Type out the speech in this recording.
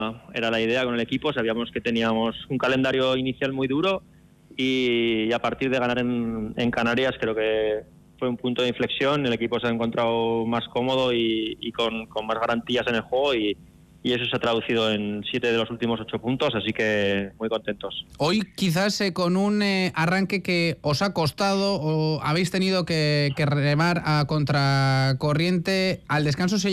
era la idea con el equipo. Sabíamos que teníamos un calendario inicial muy duro y a partir de ganar en Canarias creo que fue un punto de inflexión. El equipo se ha encontrado más cómodo y con más garantías en el juego y eso se ha traducido en 7 de los últimos 8 puntos, así que muy contentos. Hoy quizás con un arranque que os ha costado o habéis tenido que remar a contracorriente, al descanso se